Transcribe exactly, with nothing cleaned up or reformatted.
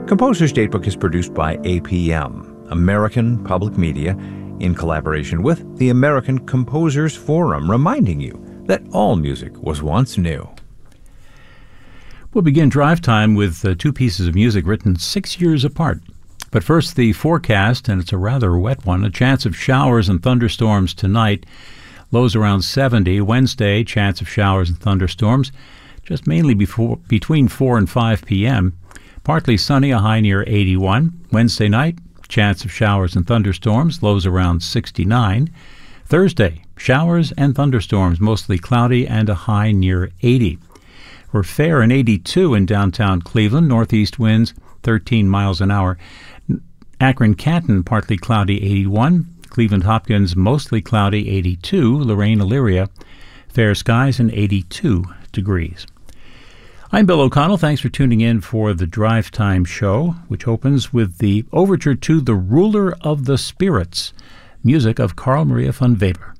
Composer's Datebook is produced by A P M, American Public Media, in collaboration with the American Composers Forum, reminding you that all music was once new. We'll begin Drive Time with uh, two pieces of music written six years apart. But first, the forecast, and it's a rather wet one. A chance of showers and thunderstorms tonight. Lows around seventy. Wednesday, chance of showers and thunderstorms, just mainly before, between four and five p.m. Partly sunny, a high near eighty-one. Wednesday night, chance of showers and thunderstorms, lows around sixty-nine. Thursday, showers and thunderstorms, mostly cloudy, and a high near eighty. We're fair and eighty-two in downtown Cleveland, northeast winds thirteen miles an hour. Akron-Canton, partly cloudy, eighty-one. Cleveland-Hopkins, mostly cloudy, eighty-two. Lorraine-Elyria, fair skies and eighty-two degrees. I'm Bill O'Connell. Thanks for tuning in for the Drive Time show, which opens with the overture to The Ruler of the Spirits, music of Carl Maria von Weber.